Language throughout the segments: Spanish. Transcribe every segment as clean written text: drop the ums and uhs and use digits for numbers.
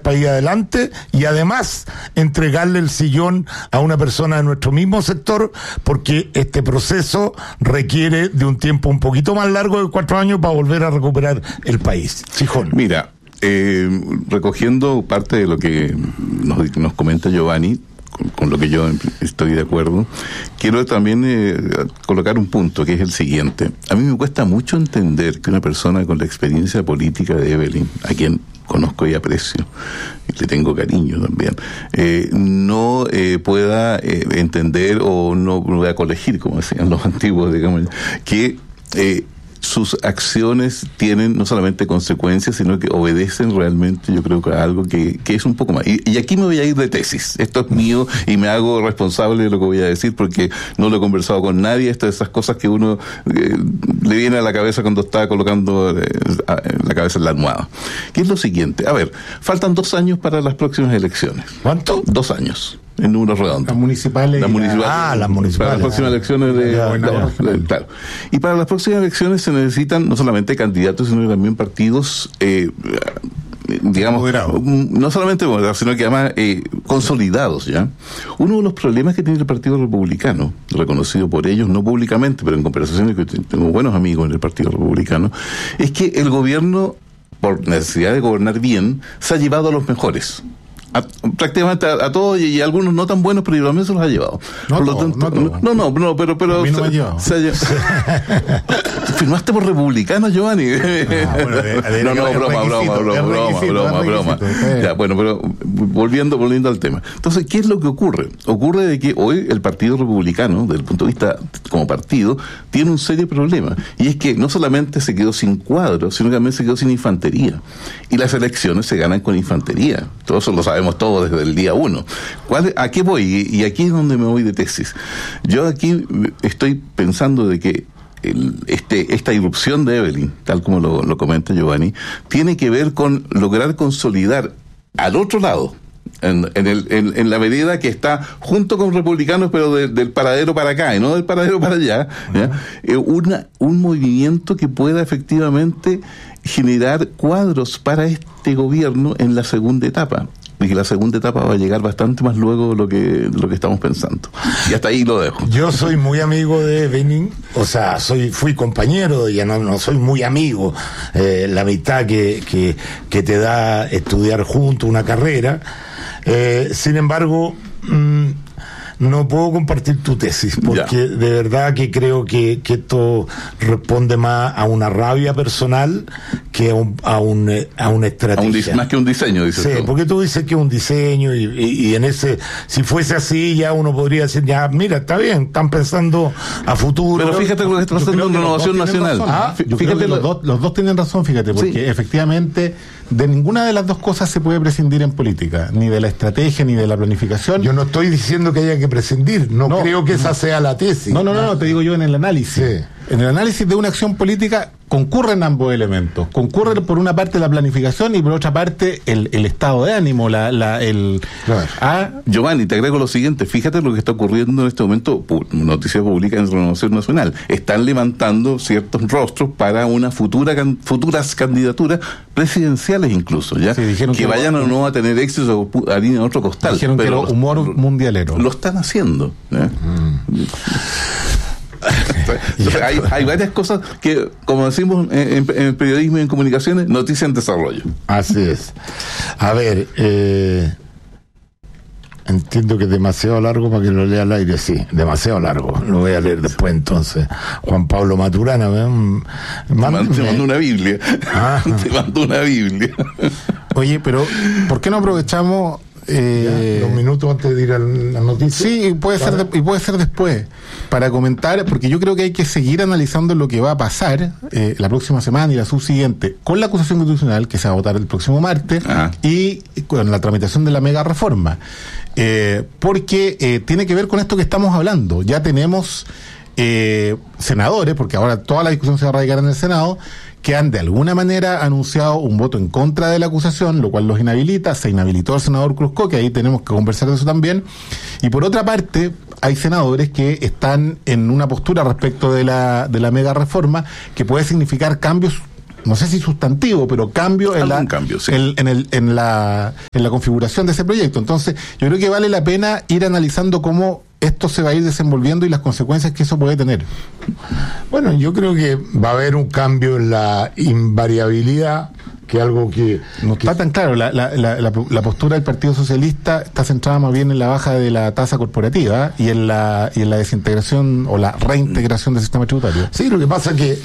país adelante y además entregarle el sillón a una persona de nuestro mismo sector, porque este proceso requiere de un tiempo un poquito más largo de 4 años para volver a recuperar el país. Fijón. Mira, recogiendo parte de lo que nos comenta Giovanni, con lo que yo estoy de acuerdo, quiero también colocar un punto que es el siguiente. A mí me cuesta mucho entender que una persona con la experiencia política de Evelyn, a quien conozco y aprecio, y le tengo cariño también, no pueda entender o no pueda colegir, como decían los antiguos, digamos, que sus acciones tienen no solamente consecuencias, sino que obedecen realmente, yo creo, que a algo que es un poco más. Y aquí me voy a ir de tesis. Esto es mío y me hago responsable de lo que voy a decir porque no lo he conversado con nadie. Estas esas cosas que uno le viene a la cabeza cuando está colocando la cabeza en la almohada. Que es lo siguiente. A ver, faltan 2 años para las próximas elecciones. ¿Cuánto? 2 años. En números redondos. Las municipales. Las municipales. Las municipales. Para las próximas elecciones claro. Y para las próximas elecciones se necesitan no solamente candidatos, sino también partidos, digamos, moderado. No solamente moderados, sino que además consolidados, ¿ya? Uno de los problemas que tiene el Partido Republicano, reconocido por ellos, no públicamente, pero en conversaciones que tengo buenos amigos en el Partido Republicano, es que el gobierno, por necesidad de gobernar bien, se ha llevado a los mejores. Prácticamente a todos y algunos no tan buenos, pero yo también se los ha llevado. No, por lo tanto, pero a mí no me ha llevado. Firmaste por republicano, Giovanni. Broma. Ya, bueno, pero volviendo al tema. Entonces, ¿qué es lo que ocurre? Ocurre de que hoy el Partido Republicano, desde el punto de vista como partido, tiene un serio problema. Y es que no solamente se quedó sin cuadro, sino que también se quedó sin infantería. Y las elecciones se ganan con infantería. Todo eso lo sabemos todos desde el día 1. ¿A qué voy? Y aquí es donde me voy de tesis. Yo aquí estoy pensando de que esta irrupción de Evelyn, tal como lo comenta Giovanni, tiene que ver con lograr consolidar al otro lado, en la medida que está junto con republicanos, pero del paradero para acá y no del paradero para allá, un movimiento que pueda efectivamente generar cuadros para este gobierno en la segunda etapa. Y que la segunda etapa va a llegar bastante más luego de lo que estamos pensando. Y hasta ahí lo dejo. Yo soy muy amigo de Evelyn, o sea, fui compañero de ella, no soy muy amigo. La mitad que te da estudiar junto una carrera. Sin embargo, no puedo compartir tu tesis, porque de verdad que creo que esto responde más a una rabia personal que a una estrategia. Más que un diseño, dices tú. Sí, porque tú dices que es un diseño y en ese, si fuese así, ya uno podría decir, ya, mira, está bien, están pensando a futuro. Pero fíjate lo que está pasando en Renovación Nacional. Yo creo que los dos tienen razón, fíjate, porque efectivamente de ninguna de las dos cosas se puede prescindir en política, ni de la estrategia, ni de la planificación. Yo no estoy diciendo que haya que prescindir, no creo que esa sea la tesis. No, te digo yo en el análisis. Sí. En el análisis de una acción política concurren ambos elementos. Concurre por una parte la planificación y por otra parte el estado de ánimo, Giovanni, te agrego lo siguiente, fíjate lo que está ocurriendo en este momento, noticia pública en Renovación Nacional. Están levantando ciertos rostros para futuras candidaturas presidenciales incluso, ¿ya? Sí, dijeron que vayan o no a tener éxito o harina en otro costal. Dijeron pero que era humor mundialero. Lo están haciendo, ¿ya? Entonces, hay varias cosas que, como decimos en periodismo y en comunicaciones, noticia en desarrollo. Así es. A ver, entiendo que es demasiado largo para que lo lea al aire. Sí, demasiado largo. Lo voy a leer después entonces. Juan Pablo Maturana te mandó una Biblia. Te mandó una Biblia. Oye, pero ¿por qué no aprovechamos 2 minutos antes de ir a la noticia? Sí, puede ser después, para comentar, porque yo creo que hay que seguir analizando lo que va a pasar la próxima semana y la subsiguiente con la acusación constitucional que se va a votar el próximo martes y con la tramitación de la mega reforma, porque tiene que ver con esto que estamos hablando. Ya tenemos senadores, porque ahora toda la discusión se va a radicar en el Senado, que han de alguna manera anunciado un voto en contra de la acusación, lo cual los inhabilita. Se inhabilitó al senador Cruzco, que ahí tenemos que conversar de eso también. Y por otra parte, hay senadores que están en una postura respecto de la mega reforma que puede significar cambios no sé si sustantivo, pero cambio en la configuración de ese proyecto. Entonces, yo creo que vale la pena ir analizando cómo esto se va a ir desenvolviendo y las consecuencias que eso puede tener. Bueno, yo creo que va a haber un cambio en la invariabilidad, que algo que no está tan claro. La postura del Partido Socialista está centrada más bien en la baja de la tasa corporativa y en la desintegración o la reintegración del sistema tributario. Sí, lo que pasa que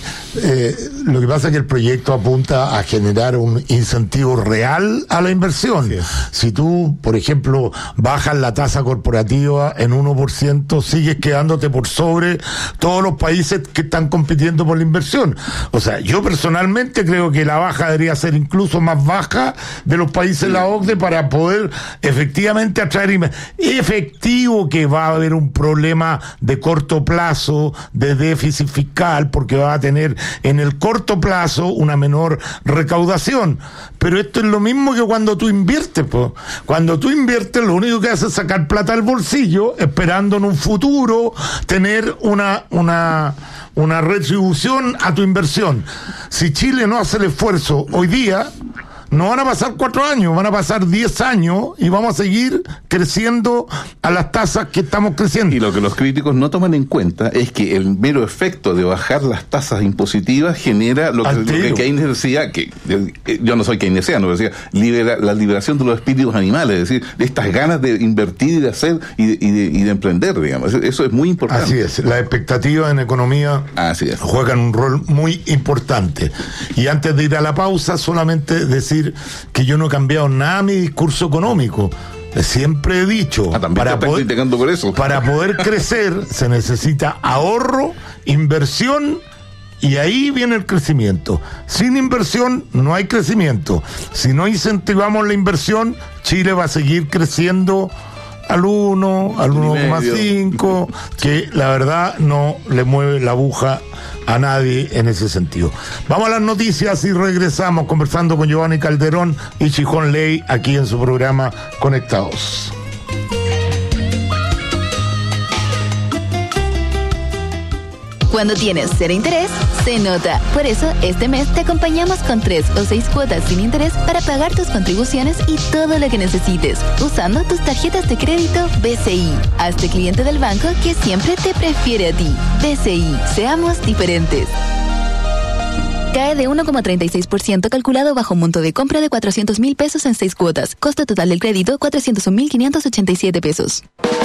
el proyecto apunta a generar un incentivo real a la inversión. Sí. Si tú, por ejemplo, bajas la tasa corporativa en 1%, sigues quedándote por sobre todos los países que están compitiendo por la inversión. O sea, yo personalmente creo que la baja debería ser incluso más baja de los países de la OCDE para poder efectivamente atraer. Efectivo que va a haber un problema de corto plazo de déficit fiscal, porque va a tener en el corto plazo una menor recaudación. Pero esto es lo mismo que cuando tú inviertes, pues. Cuando tú inviertes, lo único que haces es sacar plata del bolsillo, esperando en un futuro tener una retribución a tu inversión. Si Chile no hace el esfuerzo hoy día, no van a pasar 4 años, van a pasar 10 años y vamos a seguir creciendo a las tasas que estamos creciendo. Y lo que los críticos no toman en cuenta es que el mero efecto de bajar las tasas impositivas genera lo que Keynes decía, que yo no soy keynesiano, pero decía, la liberación de los espíritus animales, es decir, de estas ganas de invertir y de hacer y de emprender, digamos. Eso es muy importante. Así es, las expectativas en economía juegan un rol muy importante. Y antes de ir a la pausa, solamente decir que yo no he cambiado nada mi discurso económico. Siempre he dicho, para poder crecer se necesita ahorro, inversión, y ahí viene el crecimiento. Sin inversión no hay crecimiento. Si no incentivamos la inversión, Chile va a seguir creciendo al 1, al 1,5, que la verdad no le mueve la aguja a nadie en ese sentido. Vamos a las noticias y regresamos conversando con Giovanni Calderón y Chijón Ley aquí en su programa Conectados. Cuando tienes cero interés, se nota. Por eso, este mes te acompañamos con 3 o 6 cuotas sin interés para pagar tus contribuciones y todo lo que necesites, usando tus tarjetas de crédito BCI. Hazte cliente del banco que siempre te prefiere a ti. BCI, seamos diferentes. Cae de 1,36% calculado bajo un monto de compra de 400,000 pesos en 6 cuotas. Costo total del crédito, 401,587 pesos.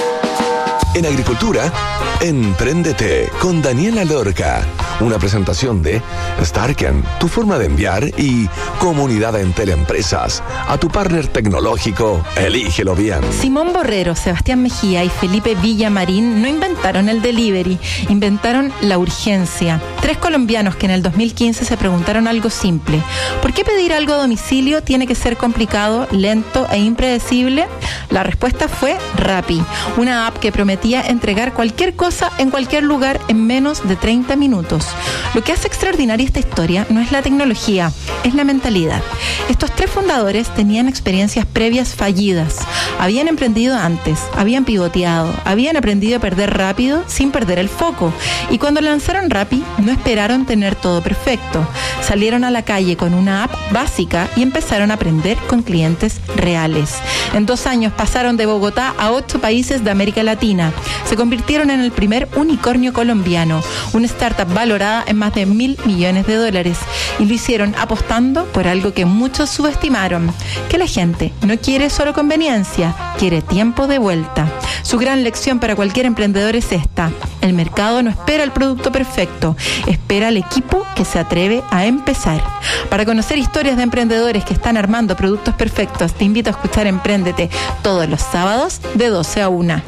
En Agricultura, Empréndete con Daniela Lorca. Una presentación de Starken, tu forma de enviar, y Comunidad Entel Empresas. A tu partner tecnológico, elígelo bien. Simón Borrero, Sebastián Mejía y Felipe Villamarín no inventaron el delivery, inventaron la urgencia. 3 colombianos que en el 2015 se preguntaron algo simple: ¿por qué pedir algo a domicilio tiene que ser complicado, lento e impredecible? La respuesta fue Rappi, una app que prometía entregar cualquier cosa en cualquier lugar en menos de 30 minutos. Lo que hace extraordinaria esta historia no es la tecnología, es la mentalidad. Estos 3 fundadores tenían experiencias previas fallidas. Habían emprendido antes, habían pivoteado, habían aprendido a perder rápido sin perder el foco. Y cuando lanzaron Rappi, no esperaron tener todo perfecto. Salieron a la calle con una app básica y empezaron a aprender con clientes reales. En 2 años pasaron de Bogotá a 8 países de América Latina. Se convirtieron en el primer unicornio colombiano, una startup valorada en más de $1.000 millones. Y lo hicieron apostando por algo que muchos subestimaron: que la gente no quiere solo conveniencia, quiere tiempo de vuelta. Su gran lección para cualquier emprendedor es esta: el mercado no espera el producto perfecto, espera al equipo que se atreve a empezar. Para conocer historias de emprendedores que están armando productos perfectos, te invito a escuchar Empréndete todos los sábados de 12 a 1.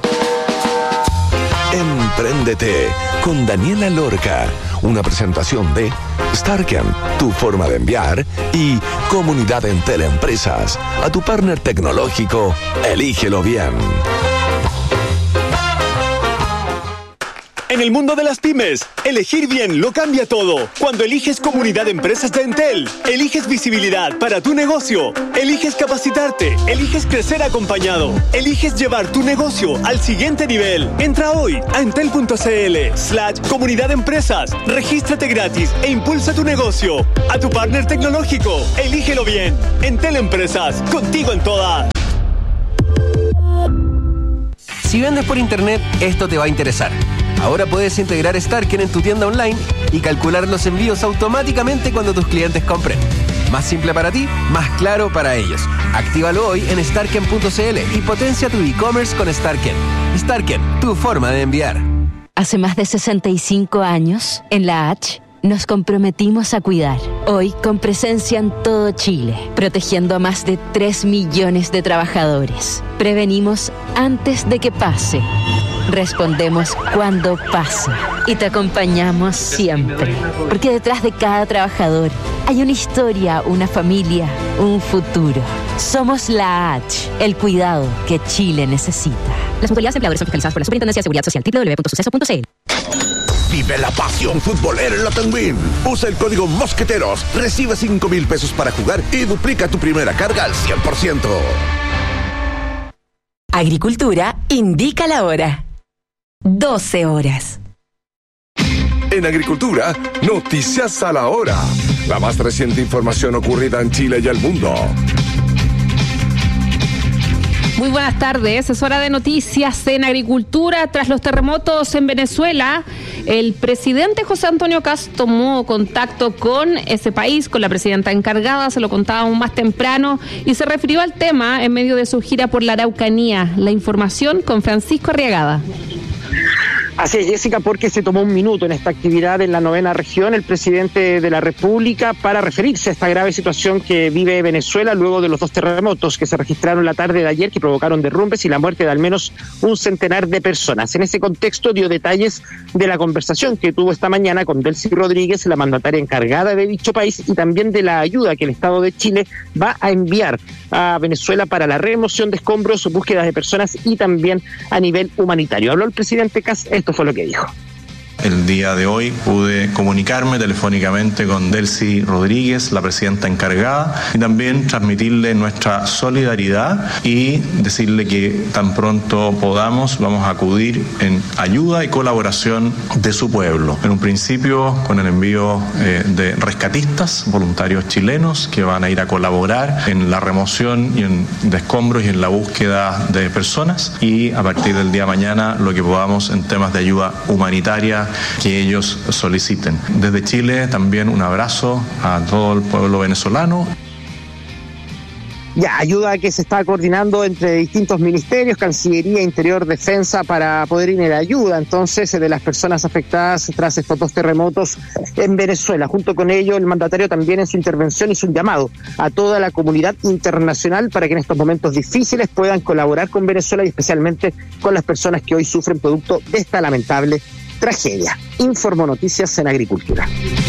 Empréndete con Daniela Lorca. Una presentación de Starken, tu forma de enviar, y Comunidad Entel Empresas. A tu partner tecnológico, elígelo bien. En el mundo de las pymes, elegir bien lo cambia todo. Cuando eliges Comunidad de Empresas de Entel, eliges visibilidad para tu negocio, eliges capacitarte, eliges crecer acompañado, eliges llevar tu negocio al siguiente nivel. Entra hoy a entel.cl/Comunidad de Empresas, regístrate gratis e impulsa tu negocio. A tu partner tecnológico, elígelo bien. Entel Empresas, contigo en todas. Si vendes por internet, esto te va a interesar. Ahora puedes integrar Starken en tu tienda online y calcular los envíos automáticamente cuando tus clientes compren. Más simple para ti, más claro para ellos. Actívalo hoy en starken.cl y potencia tu e-commerce con Starken. Starken, tu forma de enviar. Hace más de 65 años, en la H, nos comprometimos a cuidar. Hoy, con presencia en todo Chile, protegiendo a más de 3 millones de trabajadores. Prevenimos antes de que pase. Respondemos cuando pasa. Y te acompañamos siempre. Porque detrás de cada trabajador hay una historia, una familia, un futuro. Somos la H, el cuidado que Chile necesita. Las mutualidades empleadores son fiscalizadas por la Superintendencia de Seguridad Social. www.suceso.cl. Vive la pasión futbolera en la Tenguín. Usa el código Mosqueteros, recibe 5,000 pesos para jugar y duplica tu primera carga al 100%. Agricultura indica la hora. 12 horas. En Agricultura, noticias a la hora. La más reciente información ocurrida en Chile y el mundo. Muy buenas tardes, es hora de noticias en Agricultura. Tras los terremotos en Venezuela, el presidente José Antonio Kast tomó contacto con ese país, con la presidenta encargada, se lo contábamos más temprano, y se refirió al tema en medio de su gira por la Araucanía. La información con Francisco Arriagada. Así es, Jessica, porque se tomó un minuto en esta actividad en la 9ª región el presidente de la República para referirse a esta grave situación que vive Venezuela luego de los 2 terremotos que se registraron la tarde de ayer, que provocaron derrumbes y la muerte de al menos un centenar de personas. En ese contexto dio detalles de la conversación que tuvo esta mañana con Delcy Rodríguez, la mandataria encargada de dicho país, y también de la ayuda que el Estado de Chile va a enviar a Venezuela para la remoción de escombros, búsquedas de personas y también a nivel humanitario. Habló el presidente Kast. Esto fue lo que dijo. El día de hoy pude comunicarme telefónicamente con Delcy Rodríguez, la presidenta encargada, y también transmitirle nuestra solidaridad y decirle que tan pronto podamos vamos a acudir en ayuda y colaboración de su pueblo. En un principio con el envío de rescatistas, voluntarios chilenos que van a ir a colaborar en la remoción de escombros y en la búsqueda de personas, y a partir del día de mañana lo que podamos en temas de ayuda humanitaria que ellos soliciten. Desde Chile también un abrazo a todo el pueblo venezolano. Ya, ayuda que se está coordinando entre distintos ministerios, Cancillería, Interior, Defensa, para poder ir en ayuda entonces de las personas afectadas tras estos 2 terremotos en Venezuela. Junto con ello, el mandatario también en su intervención hizo un llamado a toda la comunidad internacional para que en estos momentos difíciles puedan colaborar con Venezuela y especialmente con las personas que hoy sufren producto de esta lamentable tragedia. Informo Noticias en Agricultura.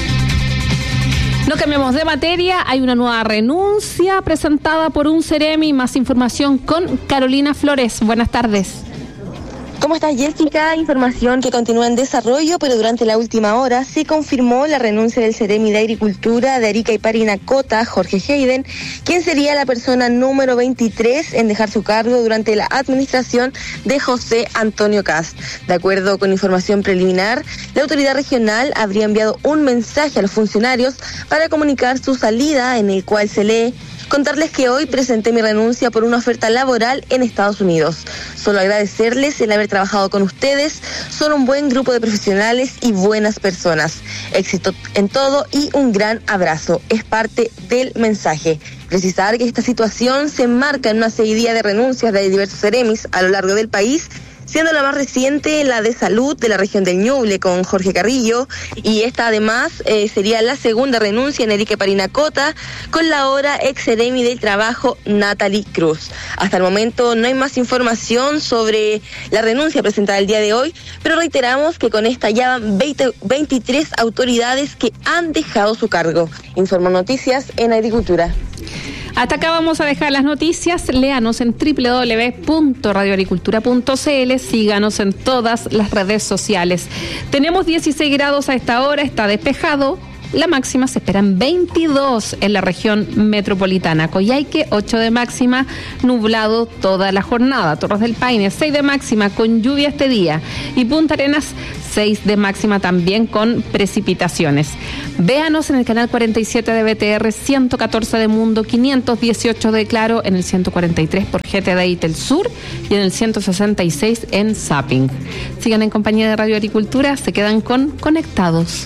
No cambiamos de materia, hay una nueva renuncia presentada por un Ceremi. Más información con Carolina Flores. Buenas tardes. ¿Cómo estás, Jessica? Información que continúa en desarrollo, pero durante la última hora se confirmó la renuncia del Ceremi de Agricultura de Arica y Parinacota, Jorge Hayden, quien sería la persona número 23 en dejar su cargo durante la administración de José Antonio Kast. De acuerdo con información preliminar, la autoridad regional habría enviado un mensaje a los funcionarios para comunicar su salida, en el cual se lee: contarles que hoy presenté mi renuncia por una oferta laboral en Estados Unidos. Solo agradecerles el haber trabajado con ustedes. Son un buen grupo de profesionales y buenas personas. Éxito en todo y un gran abrazo. Es parte del mensaje. Precisar que esta situación se enmarca en una seguidilla de renuncias de diversos Ceremis a lo largo del país, siendo la más reciente la de salud de la región del Ñuble con Jorge Carrillo, y esta además sería la segunda renuncia en Arica y Parinacota con la ahora ex Ceremi del Trabajo Natalie Cruz. Hasta el momento no hay más información sobre la renuncia presentada el día de hoy, pero reiteramos que con esta ya van 23 autoridades que han dejado su cargo. Informó Noticias en Agricultura. Hasta acá vamos a dejar las noticias. Léanos en www.radioagricultura.cl. Síganos en todas las redes sociales. Tenemos 16 grados a esta hora, está despejado. La máxima se esperan 22 en la región metropolitana. Coyhaique, 8 de máxima, nublado toda la jornada. Torres del Paine, 6 de máxima con lluvia este día. Y Punta Arenas, 6 de máxima también con precipitaciones. Véanos en el canal 47 de BTR, 114 de Mundo, 518 de Claro, en el 143 por GTD y Telsur y en el 166 en Zapping. Sigan en compañía de Radio Agricultura, se quedan con Conectados.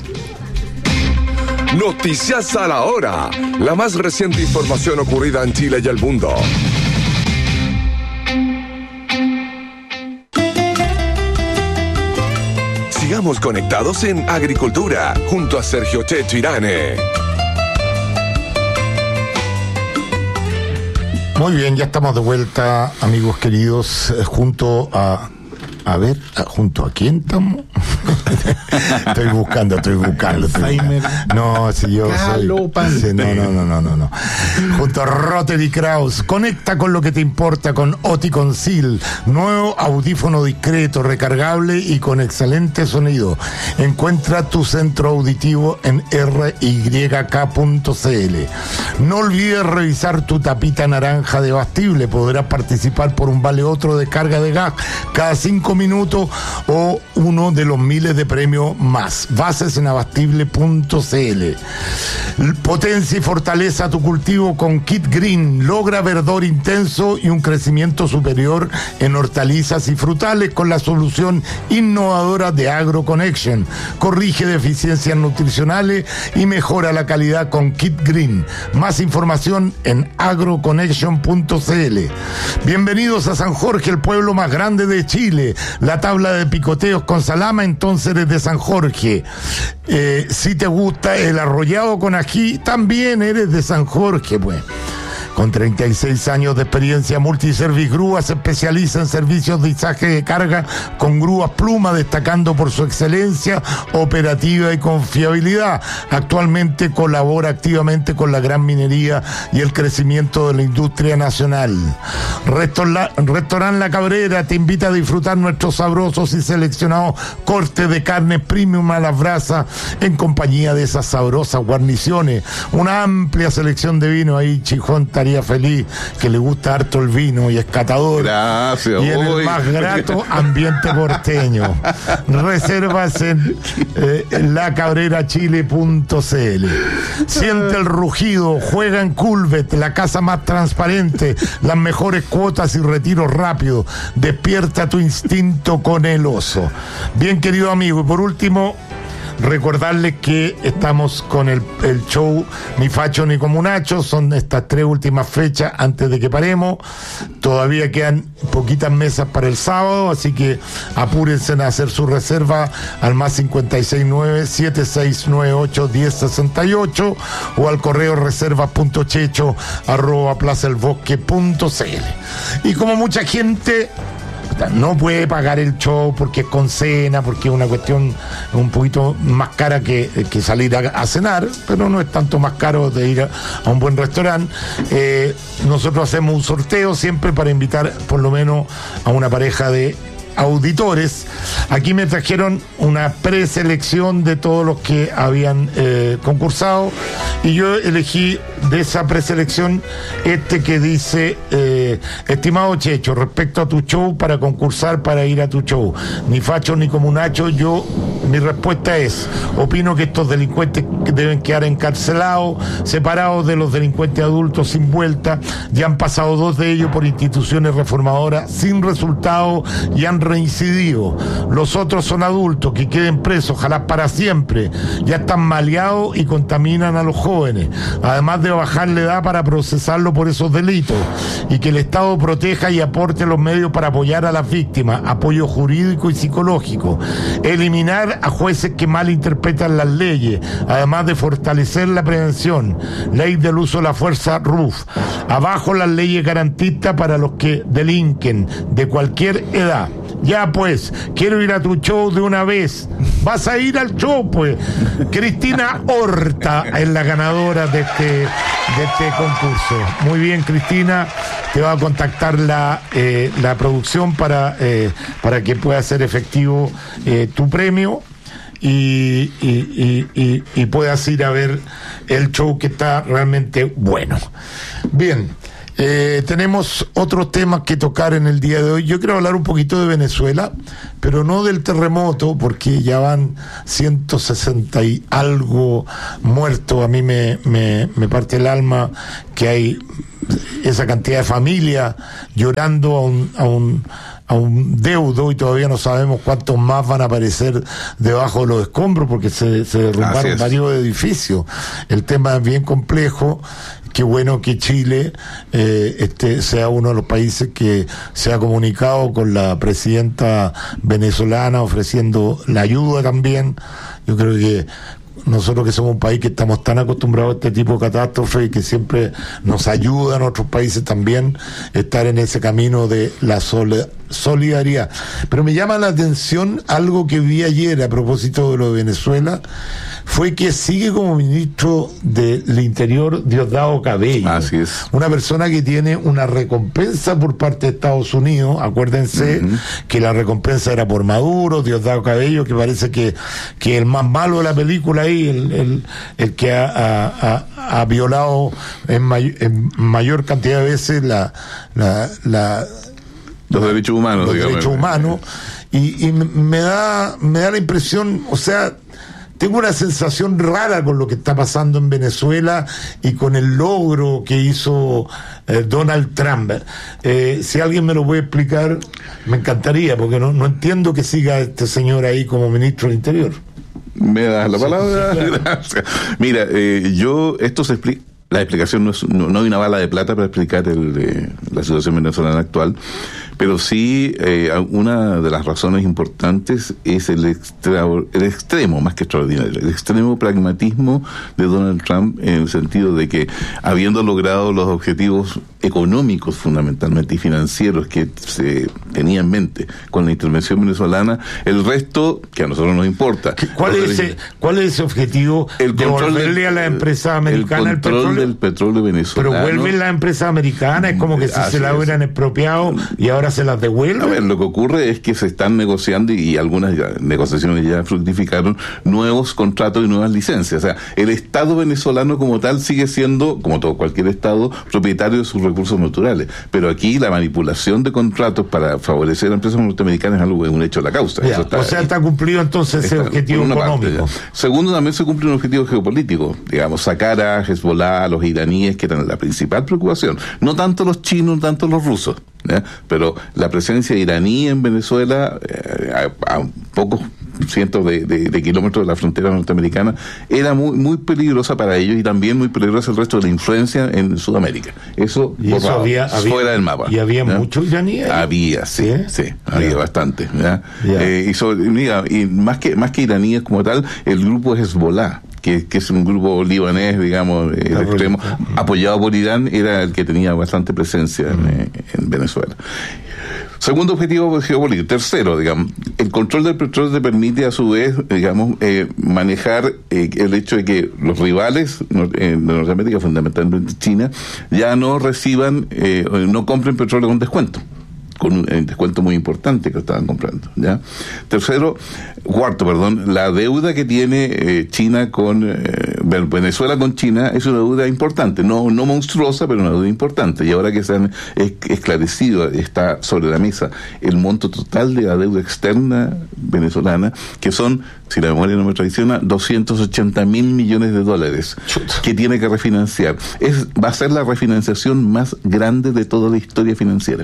Noticias a la hora. La más reciente información ocurrida en Chile y el mundo. Sigamos conectados en Agricultura, junto a Sergio Checho Irane. Muy bien, ya estamos de vuelta, amigos queridos, junto a... A ver, ¿junto a quién estamos? Estoy buscando. No, si yo soy... Sí, no. Junto a Rotary Kraus. Conecta con lo que te importa con Oticon-Sil. Nuevo audífono discreto, recargable y con excelente sonido. Encuentra tu centro auditivo en ryk.cl. No olvides revisar tu tapita naranja de Abastible. Podrás participar por un vale otro de carga de gas cada 5 minutos o uno de los miles de premios más. Bases en abastible.cl. Potencia y fortaleza tu cultivo con Kit Green. Logra verdor intenso y un crecimiento superior en hortalizas y frutales con la solución innovadora de AgroConnection. Corrige deficiencias nutricionales y mejora la calidad con Kit Green. Más información en agroconnection.cl. Bienvenidos a San Jorge, el pueblo más grande de Chile. La tabla de picoteos con salama, entonces eres de San Jorge. Si te gusta el arrollado con ají, también eres de San Jorge, pues. Con 36 años de experiencia, Multiservice Grúa se especializa en servicios de izaje de carga con grúas Pluma, destacando por su excelencia operativa y confiabilidad. Actualmente colabora activamente con la gran minería y el crecimiento de la industria nacional. Restaurant La Cabrera te invita a disfrutar nuestros sabrosos y seleccionados cortes de carne premium a las brasas en compañía de esas sabrosas guarniciones. Una amplia selección de vino ahí, Chijón estaría feliz, que le gusta harto el vino y es catador. Gracias. Y en el más grato ambiente porteño. Reservas en lacabrerachile.cl. Siente el rugido, juega en Culvet, la casa más transparente, las mejores cuotas y retiros rápidos. Despierta tu instinto con el oso. Bien, querido amigo, y por último, recordarles que estamos con el show Ni Facho ni Comunacho. Son estas 3 últimas fechas antes de que paremos. Todavía quedan poquitas mesas para el sábado, así que apúrense a hacer su reserva al más 569-7698-1068 o al correo reservas.checho@plazaelbosque.cl. Y como mucha gente no puede pagar el show porque es con cena, porque es una cuestión un poquito más cara que salir a cenar, pero no es tanto más caro de ir a un buen restaurante. Nosotros hacemos un sorteo siempre para invitar por lo menos a una pareja de auditores. Aquí me trajeron una preselección de todos los que habían concursado y yo elegí de esa preselección que dice: estimado Checho, respecto a tu show, para concursar para ir a tu show, ni facho ni comunacho, mi respuesta es: opino que estos delincuentes deben quedar encarcelados, separados de los delincuentes adultos sin vuelta. Ya han pasado 2 de ellos por instituciones reformadoras sin resultado y han reincidido. Los otros son adultos, que queden presos, ojalá para siempre. Ya están maleados y contaminan a los jóvenes, además de bajar la edad para procesarlo por esos delitos, y que el Estado proteja y aporte los medios para apoyar a las víctimas, apoyo jurídico y psicológico, eliminar a jueces que malinterpretan las leyes, además de fortalecer la prevención, ley del uso de la fuerza RUF, abajo las leyes garantistas para los que delinquen de cualquier edad. Ya pues, quiero ir a tu show de una vez. vas a ir al show, pues. Cristina Horta es la ganadora de este concurso. Muy bien, Cristina, te va a contactar la producción para que pueda ser efectivo tu premio y puedas ir a ver el show, que está realmente bueno. Bien. Tenemos otros temas que tocar en el día de hoy. Yo quiero hablar un poquito de Venezuela, pero no del terremoto, porque ya van 160 y algo muertos. A mí me parte el alma que hay esa cantidad de familias llorando a un deudo, y todavía no sabemos cuántos más van a aparecer debajo de los escombros, porque se derrumbaron varios edificios. El tema es bien complejo. Qué bueno que Chile sea uno de los países que se ha comunicado con la presidenta venezolana ofreciendo la ayuda también. Yo creo que nosotros, que somos un país que estamos tan acostumbrados a este tipo de catástrofes y que siempre nos ayudan a otros países también, estar en ese camino de la solidaridad. Pero me llama la atención algo que vi ayer a propósito de lo de Venezuela, fue que sigue como ministro del Interior Diosdado Cabello. Así es. Una persona que tiene una recompensa por parte de Estados Unidos. Acuérdense que la recompensa era por Maduro. Diosdado Cabello, que parece que el más malo de la película ahí, el que ha violado en mayor cantidad de veces los derechos humanos, los derechos humanos, y me da la impresión, o sea, tengo una sensación rara con lo que está pasando en Venezuela y con el logro que hizo Donald Trump. Si alguien me lo puede explicar, me encantaría, porque no entiendo que siga este señor ahí como ministro del Interior. ¿Me das la palabra? Sí. Gracias. Mira, esto se explica. La explicación no hay una bala de plata para explicar la situación venezolana actual, pero sí una de las razones importantes es el extremo, más que extraordinario, el extremo pragmatismo de Donald Trump, en el sentido de que, habiendo logrado los objetivos económicos fundamentalmente y financieros que se tenía en mente con la intervención venezolana, el resto, que a nosotros nos importa. ¿Cuál es ese objetivo? ¿Devolverle a la empresa americana el petróleo? Del petróleo venezolano. Pero vuelven las empresas americanas, es como que si se la hubieran expropiado y ahora se las devuelven. A ver, lo que ocurre es que se están negociando, y algunas negociaciones ya fructificaron, nuevos contratos y nuevas licencias. O sea, el Estado venezolano como tal sigue siendo, como todo cualquier Estado, propietario de sus recursos naturales. Pero aquí la manipulación de contratos para favorecer a empresas norteamericanas es un hecho de la causa. Ya, está cumplido entonces ese objetivo económico. Parte, segundo, también se cumple un objetivo geopolítico. Digamos, sacar a Hezbollah, a los iraníes, que eran la principal preocupación. No tanto los chinos, no tanto los rusos, ¿ya? Pero la presencia iraní en Venezuela, a pocos cientos de kilómetros de la frontera norteamericana, era muy peligrosa para ellos, y también muy peligrosa el resto de la influencia en Sudamérica. Eso había fuera del mapa. ¿Y había muchos iraníes? Había, sí, había bastante. ¿Ya? Y más que iraníes como tal, el grupo Hezbollah, que es un grupo libanés, digamos, extremo, apoyado por Irán, era el que tenía bastante presencia en Venezuela. Segundo objetivo geopolítico. Tercero, digamos, el control del petróleo te permite, a su vez, digamos, manejar el hecho de que los rivales de Norteamérica, fundamentalmente China, ya no reciban, no compren petróleo con descuento, con un descuento muy importante que estaban comprando, ¿ya? Cuarto, la deuda que tiene China Venezuela con China es una deuda importante, no monstruosa, pero una deuda importante. Y ahora que se han esclarecido, está sobre la mesa el monto total de la deuda externa venezolana, que son, si la memoria no me traiciona, $280 mil millones que tiene que refinanciar. Va a ser la refinanciación más grande de toda la historia financiera.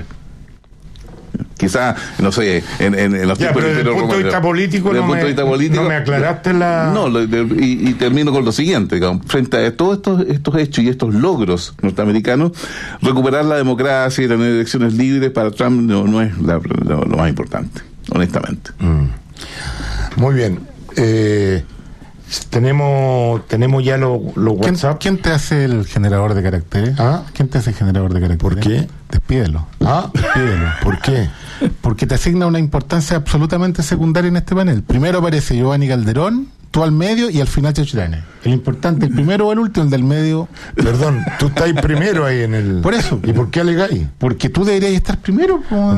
Quizá, no sé, en los tiempos desde el punto de vista político no me aclaraste la... No, y termino con lo siguiente, digamos, frente a todos estos hechos y estos logros norteamericanos, recuperar la democracia y tener elecciones libres para Trump no es lo más importante, honestamente. Muy bien. tenemos ya los WhatsApp. ¿Quién te hace el generador de caracteres? ¿Quién te hace el generador de caracteres? ¿Por qué? Despídelo. Despídelo. ¿Por qué? Porque te asigna una importancia absolutamente secundaria en este panel. Primero aparece Giovanni Calderón, tú al medio y al final Chachurane. El importante, el primero o el último, el del medio. Perdón, tú estás primero ahí en el... Por eso. ¿Y por qué alegáis? Porque tú deberías estar primero.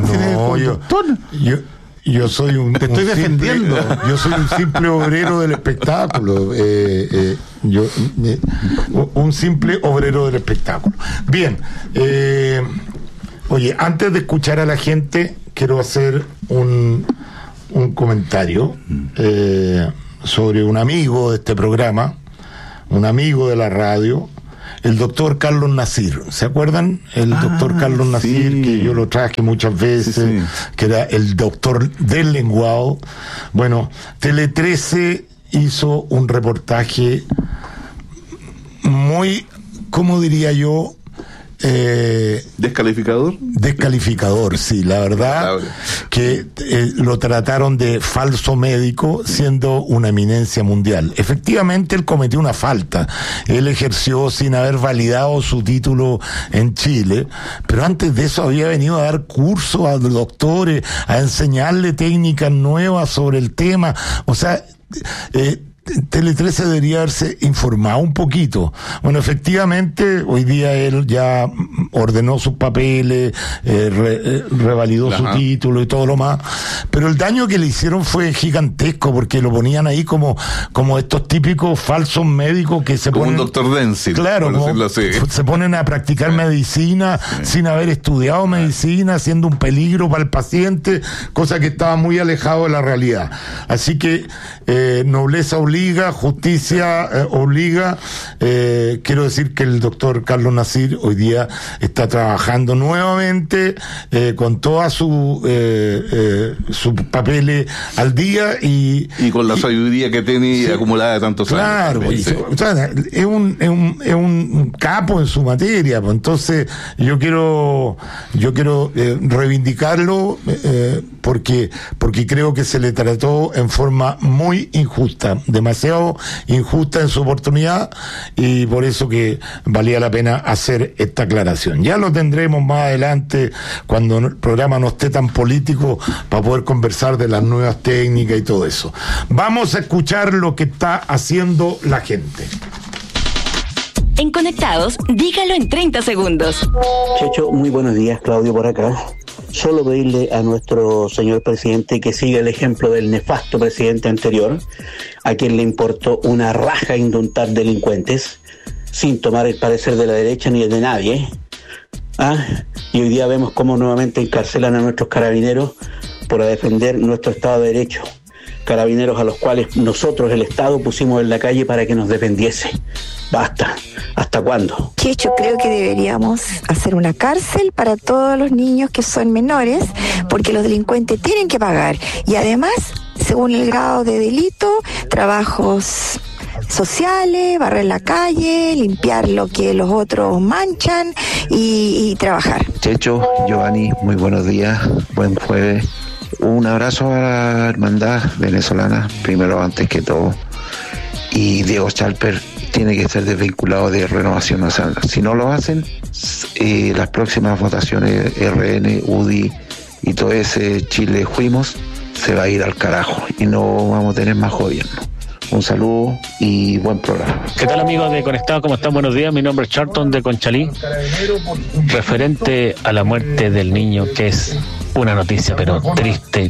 Yo soy un... Te estoy defendiendo. Yo soy un simple obrero del espectáculo. Un simple obrero del espectáculo. Bien. Oye, antes de escuchar a la gente, quiero hacer un comentario sobre un amigo de este programa, un amigo de la radio, el doctor Carlos Nasir. ¿Se acuerdan? El doctor Carlos Nasir, que yo lo traje muchas veces, que era el doctor del lenguado. Bueno, Tele 13 hizo un reportaje muy, ¿cómo diría yo? Descalificador, sí, la verdad que lo trataron de falso médico siendo una eminencia mundial. Efectivamente él cometió una falta, él ejerció sin haber validado su título en Chile, pero antes de eso había venido a dar cursos a doctores, a enseñarle técnicas nuevas sobre el tema. O sea, Tele 13 debería haberse informado un poquito. Bueno, efectivamente, hoy día él ya ordenó sus papeles, revalidó su título y todo lo más, pero el daño que le hicieron fue gigantesco, porque lo ponían ahí como estos típicos falsos médicos que se ponen... Como un doctor Denzil. Claro, se ponen a practicar medicina sin haber estudiado medicina, siendo un peligro para el paciente, cosa que estaba muy alejado de la realidad. Así que nobleza obliga, justicia obliga. Quiero decir que el doctor Carlos Nasir hoy día está trabajando nuevamente con todas sus papeles al día y con la sabiduría que tiene acumulada de tantos años. Claro, o sea, es un capo en su materia, pues. Entonces yo quiero reivindicarlo porque creo que se le trató en forma muy injusta, demasiado injusta en su oportunidad, y por eso que valía la pena hacer esta aclaración. Ya lo tendremos más adelante cuando el programa no esté tan político, para poder conversar de las nuevas técnicas y todo eso. Vamos a escuchar lo que está haciendo la gente. En Conectados, dígalo en 30 segundos. Checho, muy buenos días, Claudio por acá. Solo pedirle a nuestro señor presidente que siga el ejemplo del nefasto presidente anterior, a quien le importó una raja indultar delincuentes, sin tomar el parecer de la derecha ni el de nadie. Y hoy día vemos cómo nuevamente encarcelan a nuestros carabineros por defender nuestro Estado de Derecho. Carabineros a los cuales nosotros, el Estado, pusimos en la calle para que nos defendiese. Basta. ¿Hasta cuándo? Checho, creo que deberíamos hacer una cárcel para todos los niños que son menores, porque los delincuentes tienen que pagar. Y además, según el grado de delito, trabajos sociales, barrer la calle, limpiar lo que los otros manchan y trabajar. Checho, Giovanni, muy buenos días, buen jueves. Un abrazo a la hermandad venezolana, primero antes que todo. Y Diego Chalper tiene que ser desvinculado de Renovación Nacional. Si no lo hacen, las próximas votaciones RN, UDI y todo ese Chile Fuimos se va a ir al carajo y no vamos a tener más gobierno. Un saludo y buen programa. ¿Qué tal, amigos de Conectados? ¿Cómo están? Buenos días. Mi nombre es Charlton de Conchalí. Referente a la muerte del niño, que es una noticia, pero triste.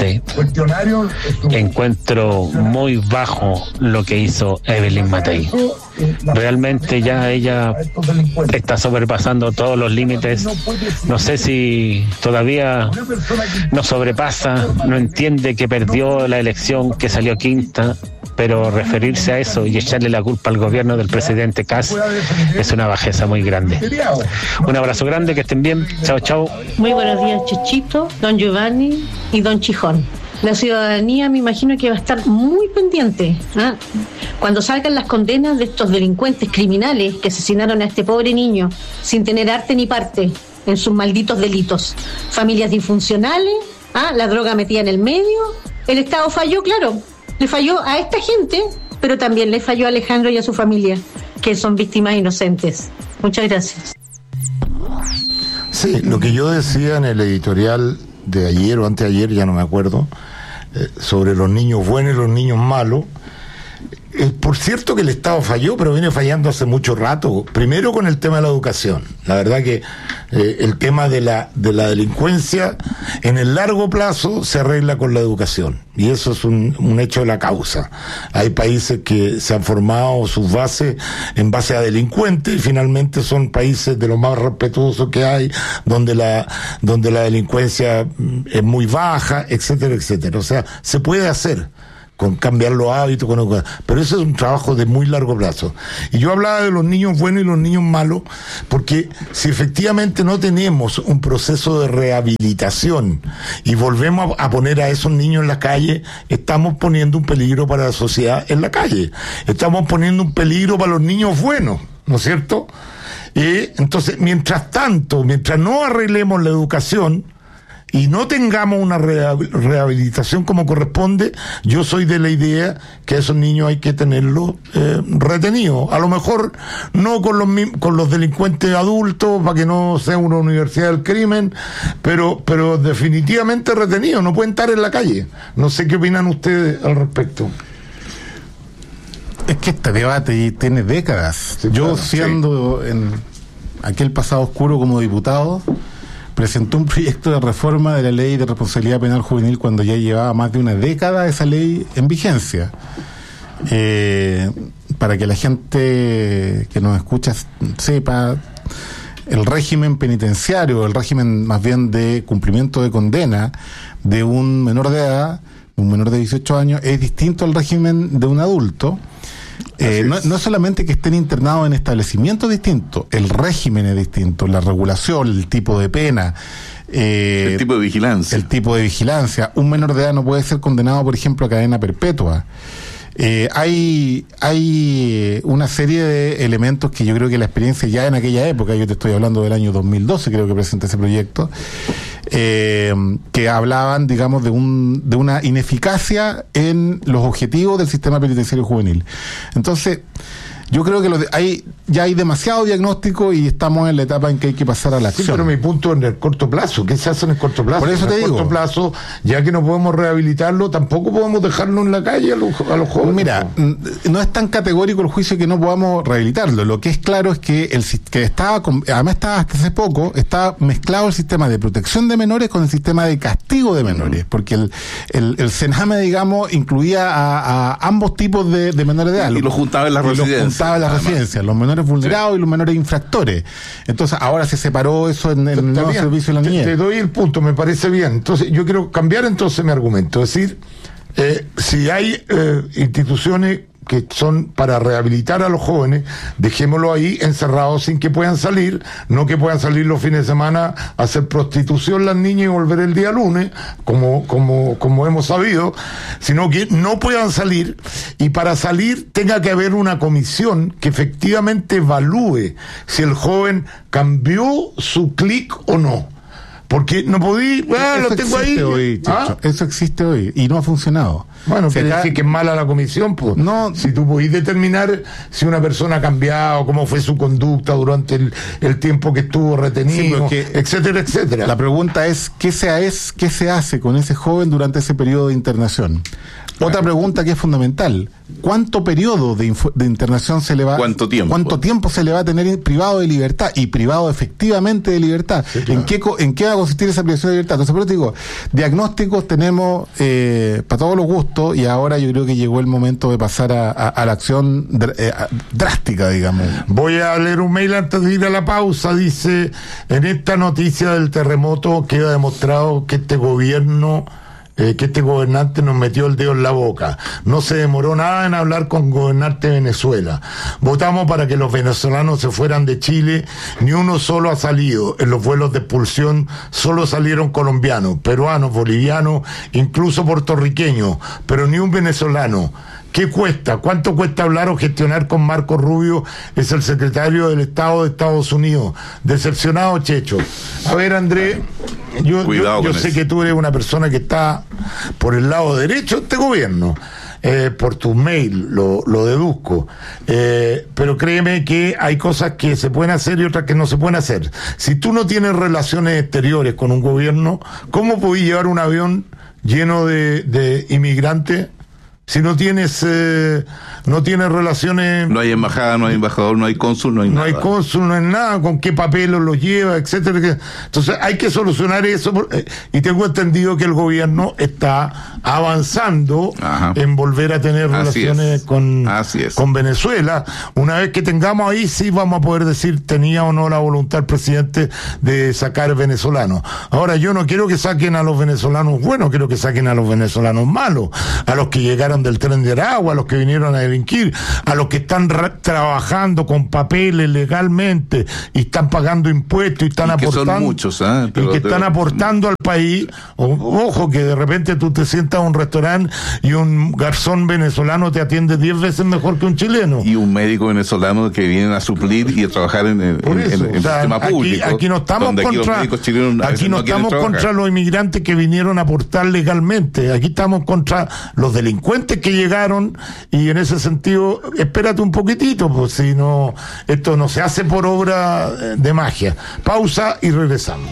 Encuentro muy bajo lo que hizo Evelyn Matei. Realmente ya ella está sobrepasando todos los límites. No sé si todavía no sobrepasa, no entiende que perdió la elección, que salió quinta, pero referirse a eso y echarle la culpa al gobierno del presidente Kast es una bajeza muy grande. Un abrazo grande, que estén bien. Chao, chao. Muy buenos días, Chechito, don Giovanni y don Chijón. La ciudadanía me imagino que va a estar muy pendiente cuando salgan las condenas de estos delincuentes criminales que asesinaron a este pobre niño sin tener arte ni parte en sus malditos delitos. Familias disfuncionales, la droga metida en el medio. El Estado falló, claro. Le falló a esta gente pero también le falló a Alejandro y a su familia, que son víctimas inocentes. Muchas gracias. Sí, lo que yo decía en el editorial de ayer o anteayer, ya no me acuerdo, sobre los niños buenos y los niños malos. Por cierto que el Estado falló, pero viene fallando hace mucho rato. Primero con el tema de la educación. La verdad que el tema de la delincuencia en el largo plazo se arregla con la educación. Y eso es un hecho de la causa. Hay países que se han formado sus bases en base a delincuentes y finalmente son países de los más respetuosos que hay, donde la delincuencia es muy baja, etcétera, etcétera. O sea, se puede hacer con cambiar los hábitos, pero eso es un trabajo de muy largo plazo. Y yo hablaba de los niños buenos y los niños malos, porque si efectivamente no tenemos un proceso de rehabilitación y volvemos a poner a esos niños en la calle, estamos poniendo un peligro para la sociedad en la calle. Estamos poniendo un peligro para los niños buenos, ¿no es cierto? Y entonces, mientras no arreglemos la educación, y no tengamos una rehabilitación como corresponde, yo soy de la idea que a esos niños hay que tenerlos retenidos. A lo mejor no con los delincuentes adultos, para que no sea una universidad del crimen, pero definitivamente retenidos, no pueden estar en la calle. No sé qué opinan ustedes al respecto. Es que este debate tiene décadas. Sí, yo, claro, siendo en aquel pasado oscuro como diputado, presentó un proyecto de reforma de la ley de responsabilidad penal juvenil cuando ya llevaba más de una década esa ley en vigencia. Para que la gente que nos escucha sepa, el régimen penitenciario, el régimen más bien de cumplimiento de condena de un menor de edad, un menor de 18 años, es distinto al régimen de un adulto. No solamente que estén internados en establecimientos distintos, el régimen es distinto, la regulación, el tipo de pena, el tipo de vigilancia. Un menor de edad no puede ser condenado, por ejemplo, a cadena perpetua. Hay una serie de elementos que yo creo que la experiencia ya en aquella época, yo te estoy hablando del año 2012, creo que presenté ese proyecto, que hablaban, digamos, de una ineficacia en los objetivos del sistema penitenciario juvenil. Entonces, yo creo que ya hay demasiado diagnóstico y estamos en la etapa en que hay que pasar a la acción. Sí, pero mi punto en el corto plazo, ¿qué se hace en el corto plazo? Por eso te digo. En el corto plazo, ya que no podemos rehabilitarlo, tampoco podemos dejarlo en la calle a los jóvenes. Mira, no es tan categórico el juicio que no podamos rehabilitarlo. Lo que es claro es que además estaba hasta hace poco, estaba mezclado el sistema de protección de menores con el sistema de castigo de menores, porque el Sename, digamos, incluía a ambos tipos de menores de edad. Y lo juntaba en las residencias, los menores vulnerados y los menores infractores. Entonces ahora se separó eso en el nuevo servicio de la niñez. Te doy el punto, me parece bien. Entonces yo quiero cambiar entonces mi argumento, es decir, si hay instituciones que son para rehabilitar a los jóvenes, dejémoslo ahí encerrados sin que puedan salir, no que puedan salir los fines de semana a hacer prostitución las niñas y volver el día lunes, como hemos sabido, sino que no puedan salir, y para salir tenga que haber una comisión que efectivamente evalúe si el joven cambió su clic o no. Porque no podí, lo tengo ahí. Hoy, eso existe hoy y no ha funcionado. Bueno, quiere decir que es mala la comisión, pues. No, si tú podís determinar si una persona ha cambiado, cómo fue su conducta durante el tiempo que estuvo retenido, etcétera, etcétera. La pregunta es, ¿qué se hace con ese joven durante ese periodo de internación? Otra pregunta que es fundamental: ¿cuánto periodo de internación se le va? ¿Cuánto tiempo se le va a tener privado de libertad y privado efectivamente de libertad? Sí, claro. ¿En qué va a consistir esa privación de libertad? Entonces, por eso digo, diagnósticos tenemos para todos los gustos, y ahora yo creo que llegó el momento de pasar a la acción drástica, digamos. Voy a leer un mail antes de ir a la pausa. Dice: en esta noticia del terremoto queda demostrado que este gobernante nos metió el dedo en la boca. No se demoró nada en hablar con gobernante de Venezuela. Votamos para que los venezolanos se fueran de Chile. Ni uno solo ha salido. En los vuelos de expulsión solo salieron colombianos, peruanos, bolivianos, incluso puertorriqueños, pero ni un venezolano. ¿Qué cuesta? ¿Cuánto cuesta hablar o gestionar con Marco Rubio? Es el secretario del Estado de Estados Unidos. Decepcionado, Checho. A ver, Andrés, yo sé que tú eres una persona que está por el lado derecho de este gobierno. por tu mail, lo deduzco. Pero créeme que hay cosas que se pueden hacer y otras que no se pueden hacer. Si tú no tienes relaciones exteriores con un gobierno, ¿cómo podés llevar un avión lleno de inmigrantes? Si no tienes relaciones... No hay embajada, no hay embajador, no hay cónsul, no hay nada. No hay cónsul, no hay nada, con qué papeles los lleva, etcétera. Entonces hay que solucionar eso, y tengo entendido que el gobierno está avanzando en volver a tener relaciones con Venezuela. Una vez que tengamos ahí, sí vamos a poder decir tenía o no la voluntad el presidente de sacar venezolanos. Ahora, yo no quiero que saquen a los venezolanos buenos, quiero que saquen a los venezolanos malos, a los que llegaron del Tren de Aragua, a los que vinieron a delinquir, a los que están trabajando con papeles legalmente y están pagando impuestos y están aportando. Son muchos, están aportando al país. Ojo, que de repente tú te sientas a un restaurante y un garzón venezolano te atiende 10 veces mejor que un chileno. Y un médico venezolano que viene a suplir y a trabajar en el sistema público. Aquí no estamos contra los inmigrantes que vinieron a aportar legalmente. Aquí estamos contra los delincuentes que llegaron, y en ese sentido espérate un poquitito, pues si no, esto no se hace por obra de magia. Pausa y regresamos.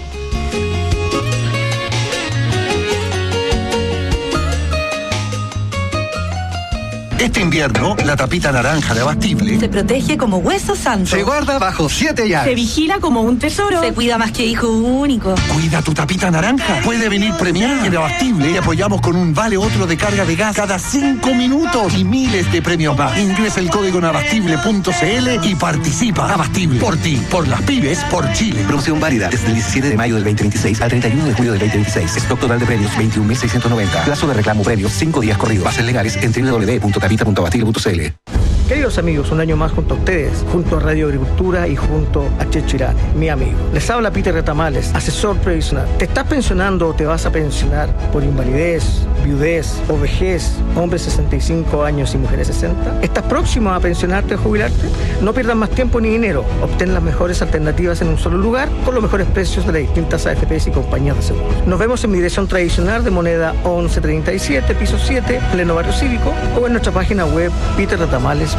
Este invierno, la tapita naranja de Abastible se protege como hueso santo. Se guarda bajo 7 llaves. Se vigila como un tesoro. Se cuida más que hijo único. Cuida tu tapita naranja. Puede venir premiada. En Abastible te apoyamos con un vale otro de carga de gas cada 5 minutos y miles de premios más. Ingresa el código en abastible.cl y participa. Abastible. Por ti, por las pymes, por Chile. Promoción válida desde el 17 de mayo del 2026 al 31 de julio del 2026. Stock total de premios 21.690. Plazo de reclamo premios 5 días corridos. Bases legales en www.capita.abastible.cl. Queridos amigos, un año más junto a ustedes, junto a Radio Agricultura y junto a Checho Irane, mi amigo. Les habla Peter Retamales, asesor previsional. ¿Te estás pensionando o te vas a pensionar por invalidez, viudez o vejez, hombres 65 años y mujeres 60? ¿Estás próximo a pensionarte o jubilarte? No pierdas más tiempo ni dinero. Obtén las mejores alternativas en un solo lugar con los mejores precios de las distintas AFPs y compañías de seguros. Nos vemos en mi dirección tradicional de Moneda 1137, piso 7, pleno barrio cívico, o en nuestra página web peterretamales.cl.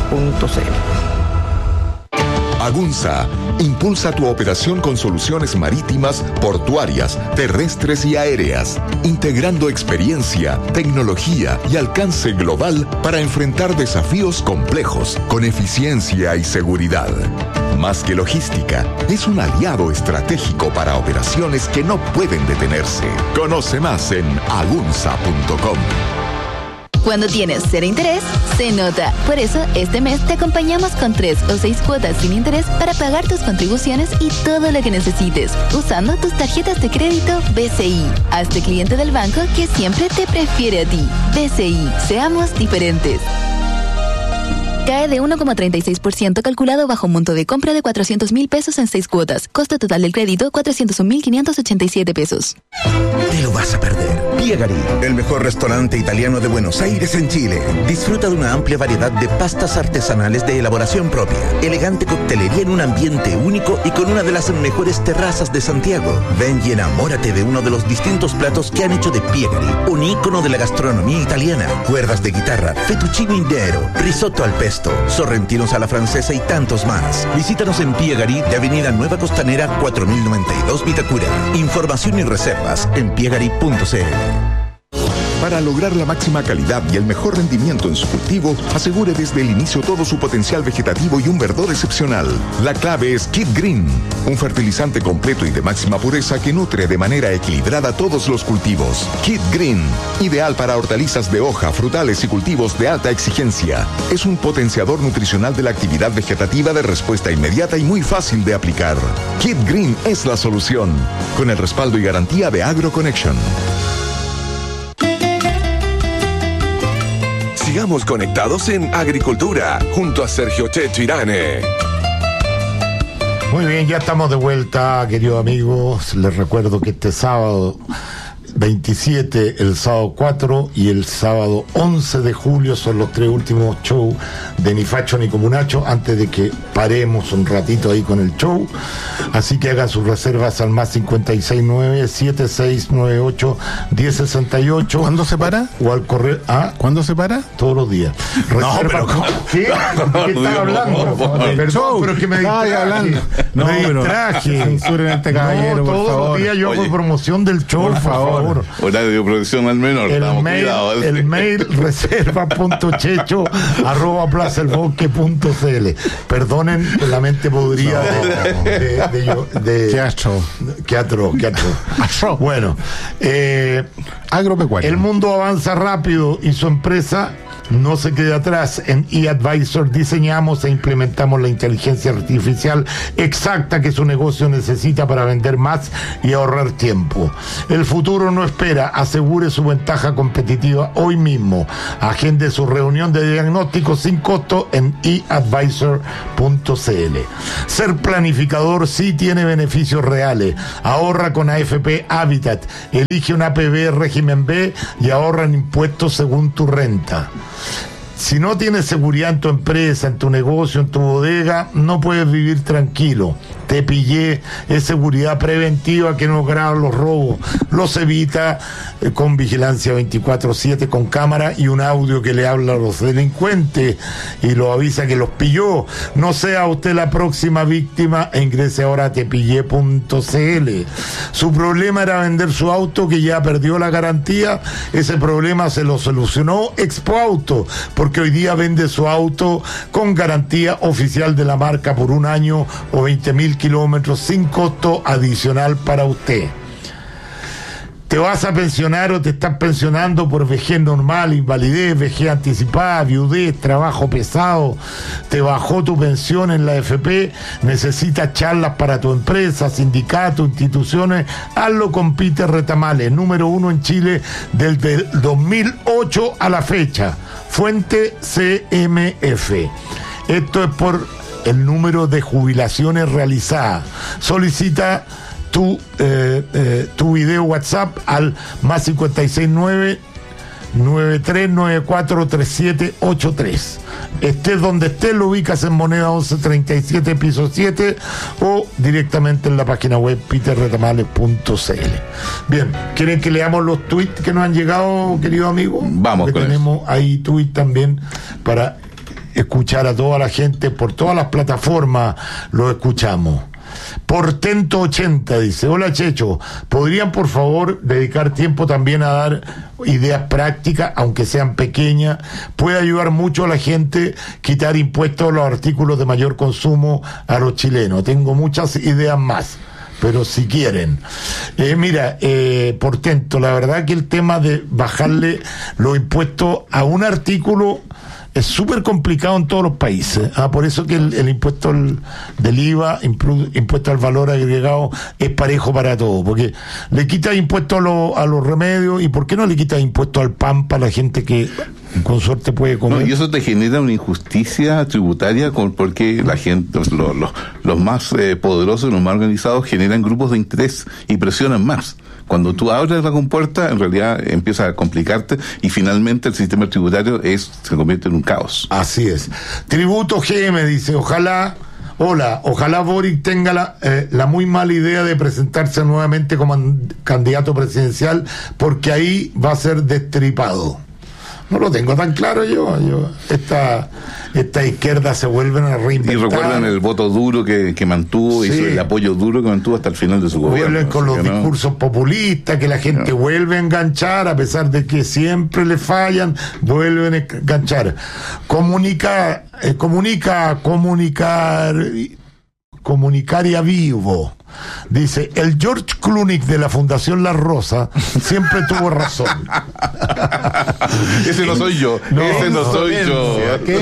Agunza impulsa tu operación con soluciones marítimas, portuarias, terrestres y aéreas, integrando experiencia, tecnología y alcance global para enfrentar desafíos complejos con eficiencia y seguridad. Más que logística, es un aliado estratégico para operaciones que no pueden detenerse. Conoce más en agunza.com. Cuando tienes cero interés, se nota. Por eso, este mes te acompañamos con 3 o 6 cuotas sin interés para pagar tus contribuciones y todo lo que necesites, usando tus tarjetas de crédito BCI. Hazte cliente del banco que siempre te prefiere a ti. BCI, seamos diferentes. Cae de 1,36% calculado bajo un monto de compra de 400,000 pesos en 6 cuotas. Costo total del crédito, 401,587 pesos. Te lo vas a perder. Piegari, el mejor restaurante italiano de Buenos Aires en Chile. Disfruta de una amplia variedad de pastas artesanales de elaboración propia, elegante coctelería en un ambiente único y con una de las mejores terrazas de Santiago. Ven y enamórate de uno de los distintos platos que han hecho de Piegari un ícono de la gastronomía italiana. Cuerdas de guitarra, fettuccine intero, risotto al pesto, sorrentinos a la francesa y tantos más. Visítanos en Piegari de Avenida Nueva Costanera 4092 Vitacura. Información y reservas en piegari.cl. Para lograr la máxima calidad y el mejor rendimiento en su cultivo, asegure desde el inicio todo su potencial vegetativo y un verdor excepcional. La clave es Kid Green, un fertilizante completo y de máxima pureza que nutre de manera equilibrada todos los cultivos. Kid Green, ideal para hortalizas de hoja, frutales y cultivos de alta exigencia. Es un potenciador nutricional de la actividad vegetativa de respuesta inmediata y muy fácil de aplicar. Kid Green es la solución, con el respaldo y garantía de AgroConnection. Sigamos conectados en Agricultura, junto a Sergio Checho Irane. Muy bien, ya estamos de vuelta, queridos amigos. Les recuerdo que este sábado 27, el sábado 4 y el sábado 11 de julio son los 3 últimos shows de Ni Facho ni Comunacho, antes de que paremos un ratito ahí con el show. Así que hagan sus reservas al más 569-7698-1068. ¿Cuándo se para? O al correo. ¿Cuándo se para? Todos los días. No, pero ¿qué? ¿Qué estás hablando? Perdón, pero es que me distraje. Me distraje. Censuren a este caballero, por todos favor. los días yo hago promoción del show, por favor. Horario profesional menor. El mail reserva.checho@plazaelbosque.cl. Perdonen la mente podrida de Qué astro. Qué atro. Bueno, agropecuario. El mundo avanza rápido y su empresa no se quede atrás. En eAdvisor diseñamos e implementamos la inteligencia artificial exacta que su negocio necesita para vender más y ahorrar tiempo. El futuro no espera. Asegure su ventaja competitiva hoy mismo. Agende su reunión de diagnóstico sin costo en eAdvisor.cl. Ser planificador sí tiene beneficios reales. Ahorra con AFP Habitat. Elige un APB régimen B y ahorra en impuestos según tu renta. Si no tienes seguridad en tu empresa, en tu negocio, en tu bodega, no puedes vivir tranquilo. Te pillé, es seguridad preventiva que no graba los robos, los evita con vigilancia 24/7, con cámara y un audio que le habla a los delincuentes y lo avisa que los pilló. No sea usted la próxima víctima e ingrese ahora a tepillé.cl. Su problema era vender su auto que ya perdió la garantía. Ese problema se lo solucionó Expo Auto, porque hoy día vende su auto con garantía oficial de la marca por 1 año o 20.000 kilómetros sin costo adicional para usted. ¿Te vas a pensionar o te estás pensionando por vejez normal, invalidez, vejez anticipada, viudez, trabajo pesado? ¿Te bajó tu pensión en la AFP? ¿Necesitas charlas para tu empresa, sindicato, instituciones? Hazlo con Peter Retamales, número 1 en Chile desde el 2008 a la fecha. Fuente CMF. Esto es por el número de jubilaciones realizadas. Solicita tu video WhatsApp al más 569-9394-3783. Estés donde estés, lo ubicas en Moneda 1137, piso 7, o directamente en la página web peterretamales.cl. Bien, ¿quieren que leamos los tweets que nos han llegado, querido amigo? Vamos con tenemos ahí tweets también para escuchar a toda la gente por todas las plataformas. Lo escuchamos. Portento 80 dice: hola Checho, ¿podrían por favor dedicar tiempo también a dar ideas prácticas, aunque sean pequeñas? Puede ayudar mucho a la gente quitar impuestos a los artículos de mayor consumo a los chilenos. Tengo muchas ideas más, pero si quieren. Portento, la verdad que el tema de bajarle los impuestos a un artículo es súper complicado en todos los países. Por eso que el impuesto del IVA, impuesto al valor agregado, es parejo para todos, porque le quita impuesto a los remedios. ¿Y por qué no le quita impuesto al pan para la gente que con suerte puede comer? No, y eso te genera una injusticia tributaria, porque la gente, los más poderosos, los más organizados, generan grupos de interés y presionan más. Cuando tú abres la compuerta, en realidad empieza a complicarte y finalmente el sistema tributario se convierte en un caos. Así es. Tributo GM dice: ojalá Boric tenga la muy mala idea de presentarse nuevamente como candidato presidencial, porque ahí va a ser destripado. No lo tengo tan claro yo. Esta izquierda se vuelven a reinventar. Y recuerdan el voto duro que mantuvo, sí, y el apoyo duro que mantuvo hasta el final de su gobierno. Vuelven con los discursos populistas, que la gente vuelve a enganchar, a pesar de que siempre le fallan, vuelven a enganchar. Comunicar y a vivo. Dice: el George Clooney de la Fundación La Rosa siempre tuvo razón. Ese no soy yo. Ese no soy yo.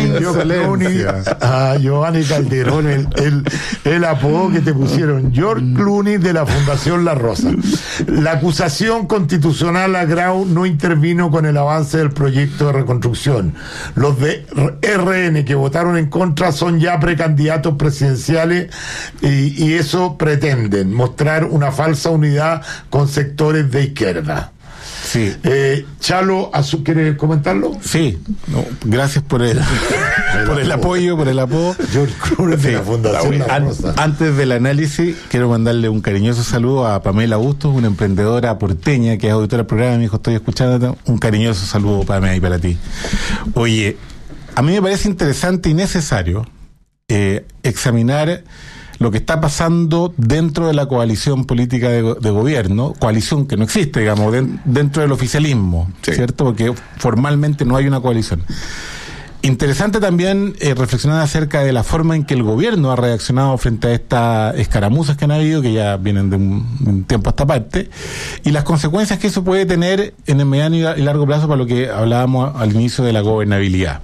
Giovanni Calderón, el apodo que te pusieron, George Clooney de la Fundación La Rosa. La acusación constitucional a Grau no intervino con el avance del proyecto de reconstrucción. Los de RN que votaron en contra son ya precandidatos presidenciales y eso pretenden mostrar una falsa unidad con sectores de izquierda. Sí. Chalo, ¿quiere comentarlo? Sí, gracias por el apoyo, por el apoyo. George Cruz de la Fundación La Rosa. Antes del análisis, quiero mandarle un cariñoso saludo a Pamela Bustos, una emprendedora porteña que es auditora del programa. Me dijo, estoy escuchando. Un cariñoso saludo, Pamela, y para ti. Oye, a mí me parece interesante y necesario examinar lo que está pasando dentro de la coalición política de gobierno, coalición que no existe, digamos, dentro del oficialismo, ¿cierto? Porque formalmente no hay una coalición. Interesante también reflexionar acerca de la forma en que el gobierno ha reaccionado frente a estas escaramuzas que han habido, que ya vienen de un tiempo a esta parte, y las consecuencias que eso puede tener en el mediano y largo plazo para lo que hablábamos al inicio de la gobernabilidad.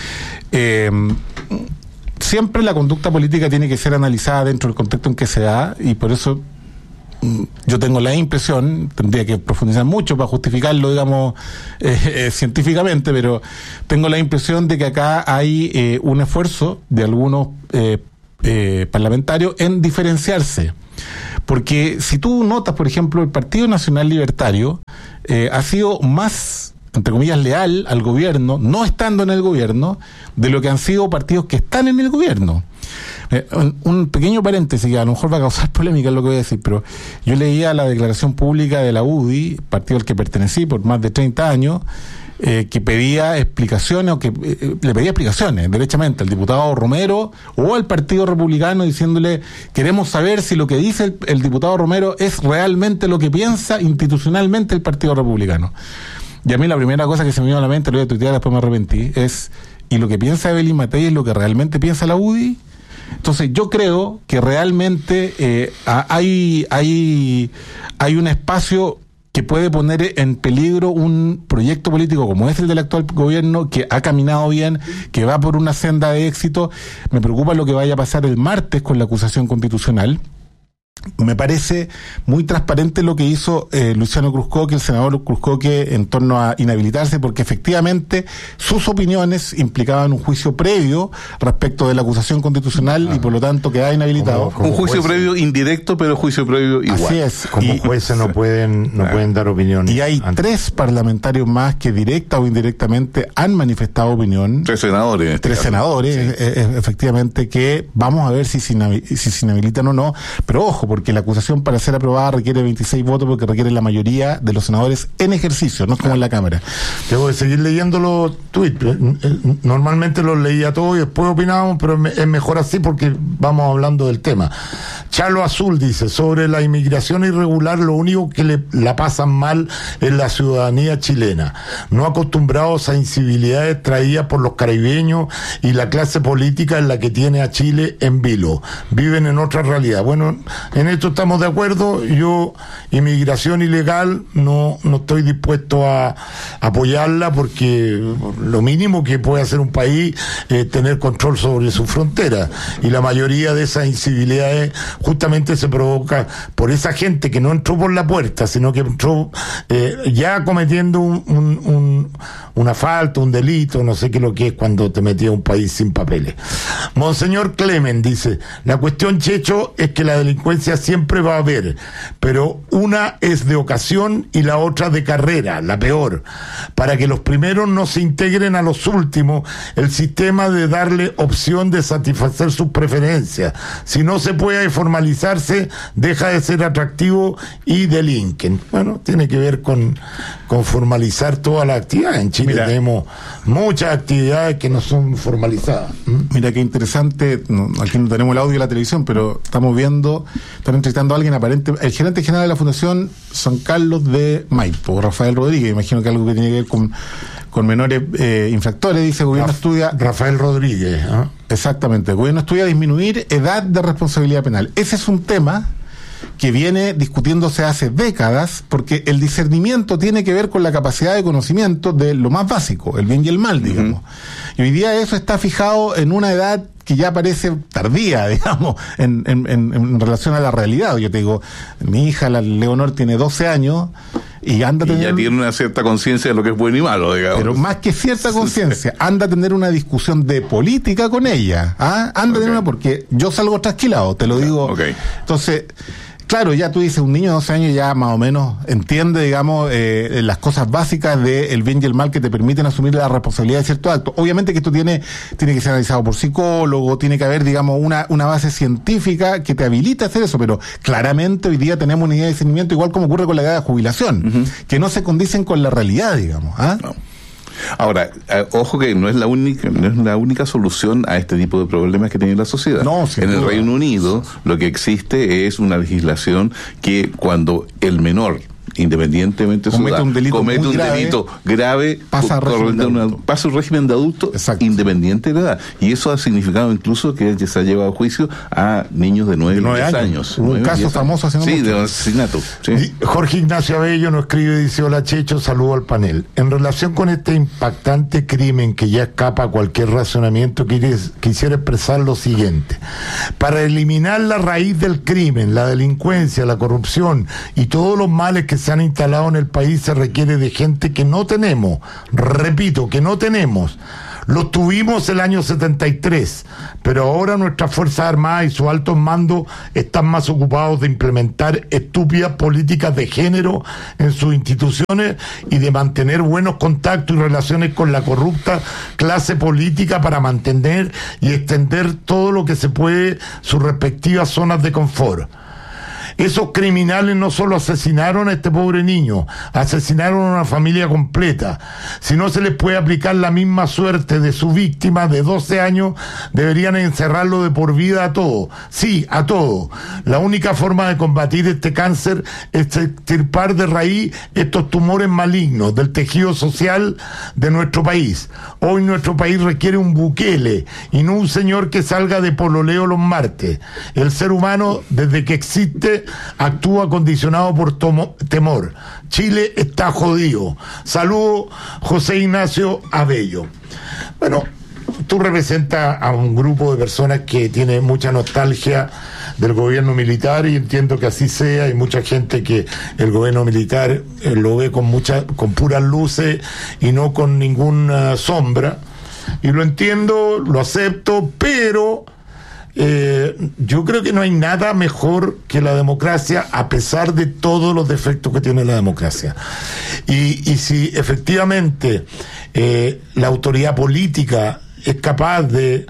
Siempre la conducta política tiene que ser analizada dentro del contexto en que se da, y por eso yo tengo la impresión, tendría que profundizar mucho para justificarlo, digamos, científicamente, pero tengo la impresión de que acá hay un esfuerzo de algunos parlamentarios en diferenciarse. Porque si tú notas, por ejemplo, el Partido Nacional Libertario ha sido más, entre comillas, leal al gobierno, no estando en el gobierno, de lo que han sido partidos que están en el gobierno. Un pequeño paréntesis que a lo mejor va a causar polémica es lo que voy a decir, pero yo leía la declaración pública de la UDI, partido al que pertenecí por más de 30 años, que pedía explicaciones, o que le pedía explicaciones derechamente al diputado Romero o al Partido Republicano, diciéndole, queremos saber si lo que dice el diputado Romero es realmente lo que piensa institucionalmente el Partido Republicano. Y a mí la primera cosa que se me vino a la mente, lo voy a tuitear, después me arrepentí, es, ¿y lo que piensa Evelyn Matei es lo que realmente piensa la UDI? Entonces yo creo que realmente hay un espacio que puede poner en peligro un proyecto político como es el del actual gobierno, que ha caminado bien, que va por una senda de éxito. Me preocupa lo que vaya a pasar el martes con la acusación constitucional. Me parece muy transparente lo que hizo Luciano Cruzcoque, el senador Cruzcoque, en torno a inhabilitarse, porque efectivamente sus opiniones implicaban un juicio previo respecto de la acusación constitucional y por lo tanto queda inhabilitado. Un juicio previo indirecto, pero juicio previo igual. Así es. Como jueces no pueden dar opinión. Y hay 3 parlamentarios más que directa o indirectamente han manifestado opinión. 3 senadores. 3 senadores, sí. Efectivamente, que vamos a ver si se inhabilitan o no. Pero ojo, porque la acusación para ser aprobada requiere 26 votos, porque requiere la mayoría de los senadores en ejercicio, no es como en la Cámara. Tengo que seguir leyendo los tweets. Normalmente los leía todos y después opinábamos, pero es mejor así porque vamos hablando del tema. Charlo Azul dice, sobre la inmigración irregular, lo único que la pasan mal es la ciudadanía chilena, no acostumbrados a incivilidades traídas por los caribeños y la clase política en la que tiene a Chile en vilo. Viven en otra realidad. Bueno, en esto estamos de acuerdo. Yo, inmigración ilegal, no estoy dispuesto a apoyarla, porque lo mínimo que puede hacer un país es tener control sobre su frontera, y la mayoría de esas incivilidades justamente se provoca por esa gente que no entró por la puerta, sino que entró ya cometiendo una falta, un delito, no sé qué lo que es cuando te metías a un país sin papeles. Monseñor Clemen dice, la cuestión, Checho, es que la delincuencia siempre va a haber, pero una es de ocasión y la otra de carrera, la peor. Para que los primeros no se integren a los últimos, el sistema de darle opción de satisfacer sus preferencias. Si no se puede formalizarse, deja de ser atractivo y delinquen. Bueno, tiene que ver con formalizar toda la actividad. En Chile tenemos muchas actividades que no son formalizadas. Mira qué interesante, aquí no tenemos el audio de la televisión, pero están entrevistando a alguien aparente, el gerente general de la Fundación San Carlos de Maipo, Rafael Rodríguez, imagino que algo que tiene que ver con menores infractores. Dice, el gobierno estudia... Rafael Rodríguez. Exactamente, el gobierno estudia disminuir edad de responsabilidad penal. Ese es un tema que viene discutiéndose hace décadas, porque el discernimiento tiene que ver con la capacidad de conocimiento de lo más básico, el bien y el mal, digamos. Y hoy día eso está fijado en una edad que ya parece tardía, digamos, en relación a la realidad. Yo te digo, mi hija, la Leonor, tiene 12 años y anda a tener... Y ya tiene una cierta conciencia de lo que es bueno y malo, digamos. Pero más que cierta conciencia, anda a tener una discusión de política con ella. Anda a tener una, porque yo salgo trasquilado, te lo digo. Entonces, claro, ya tú dices, un niño de 12 años ya más o menos entiende, digamos, las cosas básicas del bien y el mal que te permiten asumir la responsabilidad de ciertos actos. Obviamente que esto tiene que ser analizado por psicólogo, tiene que haber, digamos, una base científica que te habilita a hacer eso, pero claramente hoy día tenemos una idea de discernimiento, igual como ocurre con la edad de jubilación, que no se condicen con la realidad, digamos. ¿Ah? No. Ahora, ojo que no es la única solución a este tipo de problemas que tiene la sociedad. No, en el Reino Unido lo que existe es una legislación que cuando el menor, independientemente de su edad, comete un delito grave, pasa un régimen de adulto. Exacto. Independiente de la edad. Y eso ha significado incluso que se ha llevado a juicio a niños de 9 y 10 años. Un caso famoso hace de asesinato. Sí. Jorge Ignacio Abello nos escribe y dice: hola Checho, saludo al panel. En relación con este impactante crimen que ya escapa a cualquier razonamiento, quisiera expresar lo siguiente. Para eliminar la raíz del crimen, la delincuencia, la corrupción y todos los males que se han instalado en el país, se requiere de gente que no tenemos, repito, que no tenemos. Los tuvimos el año 73, pero ahora nuestras Fuerzas Armadas y sus altos mandos están más ocupados de implementar estúpidas políticas de género en sus instituciones y de mantener buenos contactos y relaciones con la corrupta clase política para mantener y extender todo lo que se puede sus respectivas zonas de confort. Esos criminales no solo asesinaron a este pobre niño, asesinaron a una familia completa. Si no se les puede aplicar la misma suerte de su víctima de 12 años, deberían encerrarlo de por vida a todo. Sí, a todo. La única forma de combatir este cáncer es extirpar de raíz estos tumores malignos del tejido social de nuestro país. Hoy nuestro país requiere un Bukele y no un señor que salga de pololeo los martes. El ser humano, desde que existe, actúa condicionado por temor. Chile está jodido. Saludo, José Ignacio Abello. Bueno, tú representas a un grupo de personas que tiene mucha nostalgia del gobierno militar, y entiendo que así sea. Hay mucha gente que el gobierno militar lo ve con puras luces y no con ninguna sombra, y lo entiendo, lo acepto, pero yo creo que no hay nada mejor que la democracia, a pesar de todos los defectos que tiene la democracia. Y si efectivamente la autoridad política es capaz de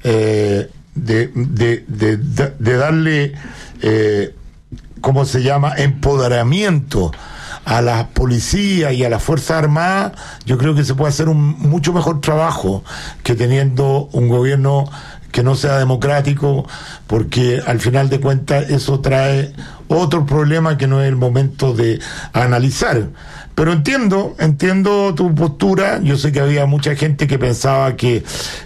darle, ¿cómo se llama?, empoderamiento a las policías y a las Fuerzas Armadas, yo creo que se puede hacer un mucho mejor trabajo que teniendo un gobierno que no sea democrático, porque al final de cuentas eso trae otro problema que no es el momento de analizar. Pero entiendo tu postura. Yo sé que había mucha gente que pensaba que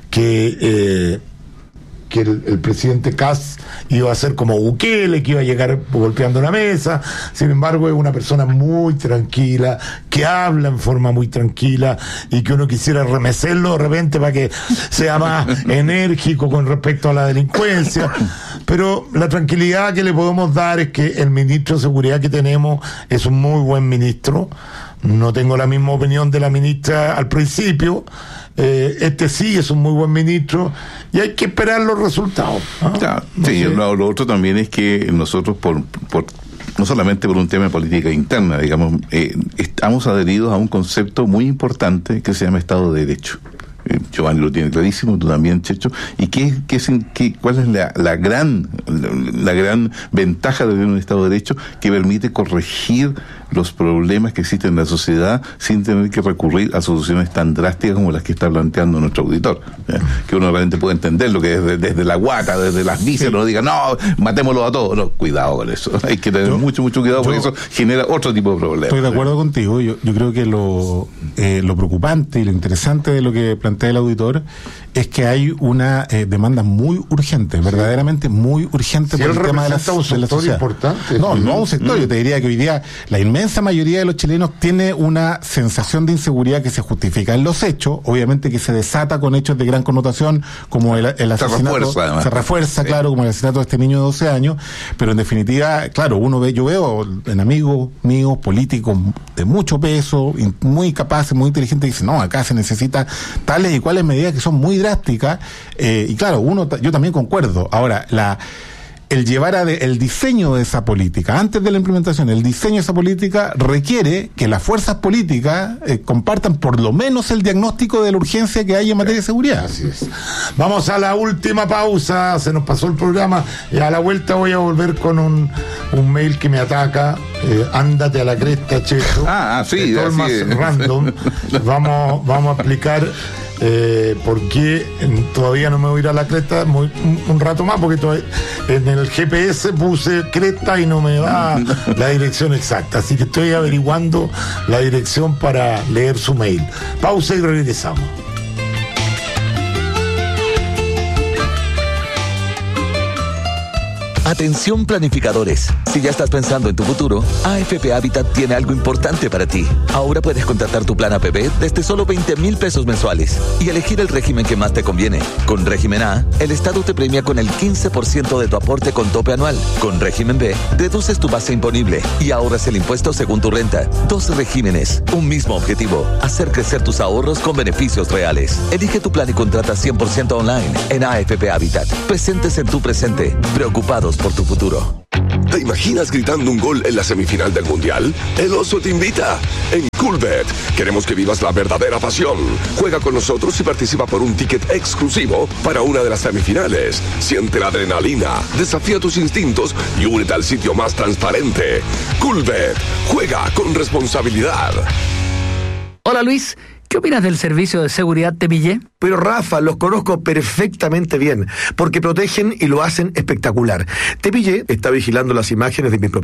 el presidente Kast iba a ser como Bukele, que iba a llegar golpeando la mesa. Sin embargo, es una persona muy tranquila, que habla en forma muy tranquila, y que uno quisiera remecerlo de repente para que sea más enérgico con respecto a la delincuencia. Pero la tranquilidad que le podemos dar es que el ministro de Seguridad que tenemos es un muy buen ministro. No tengo la misma opinión de la ministra al principio. Este sí es un muy buen ministro, y hay que esperar los resultados, ¿no? Claro, no sí, sé. Lo otro también es que nosotros, no solamente por un tema de política interna, digamos, estamos adheridos a un concepto muy importante que se llama Estado de Derecho. Giovanni lo tiene clarísimo, tú también, Checho. ¿Y cuál es la gran ventaja de tener un Estado de Derecho? Que permite corregir los problemas que existen en la sociedad sin tener que recurrir a soluciones tan drásticas como las que está planteando nuestro auditor, que uno realmente puede entender lo que es desde la guata, desde las vísceras, no diga, no, matémoslo a todos. No, cuidado con eso, hay que tener mucho cuidado, porque eso genera otro tipo de problemas. Estoy de acuerdo contigo. Yo creo que lo preocupante y lo interesante de lo que plantea el auditor es que hay una demanda muy urgente, verdaderamente muy urgente, por el tema de la sociedad. Importante. No un sector. Yo te diría que hoy día la inmensa mayoría de los chilenos tiene una sensación de inseguridad que se justifica en los hechos, obviamente que se desata con hechos de gran connotación, como el asesinato. Se refuerza, claro, como el asesinato de este niño de 12 años, pero en definitiva, claro, yo veo en amigos míos, políticos de mucho peso, muy capaces, muy inteligentes, que dicen, no, acá se necesita tales y cuales medidas que son muy drásticas, y claro, yo también concuerdo. Ahora, el llevar el diseño de esa política, antes de la implementación, el diseño de esa política requiere que las fuerzas políticas compartan por lo menos el diagnóstico de la urgencia que hay en materia de seguridad. Así es. Vamos a la última pausa, se nos pasó el programa, y a la vuelta voy a volver con un mail que me ataca, ándate a la cresta, Checho. Sí, todo más random. Vamos a explicar por qué todavía no me voy a ir a la cresta un rato más, porque todavía, en el GPS puse cresta y no me da la dirección exacta, así que estoy averiguando la dirección para leer su mail. Pausa y regresamos. Atención planificadores, si ya estás pensando en tu futuro, AFP Habitat tiene algo importante para ti. Ahora puedes contratar tu plan APB desde solo 20,000 pesos mensuales y elegir el régimen que más te conviene. Con régimen A, el Estado te premia con el 15% de tu aporte con tope anual. Con régimen B, reduces tu base imponible y ahorras el impuesto según tu renta. 2 regímenes, un mismo objetivo: hacer crecer tus ahorros con beneficios reales. Elige tu plan y contrata 100% online en AFP Habitat. Presentes en tu presente, preocupados por tu futuro. ¿Te imaginas gritando un gol en la semifinal del Mundial? El Oso te invita. En Coolbet queremos que vivas la verdadera pasión. Juega con nosotros y participa por un ticket exclusivo para una de las semifinales. Siente la adrenalina, desafía tus instintos y únete al sitio más transparente. Coolbet, juega con responsabilidad. Hola Luis, ¿qué opinas del servicio de seguridad Tepillé? Pero Rafa, los conozco perfectamente bien, porque protegen y lo hacen espectacular. Tepillé está vigilando las imágenes de mis propiedades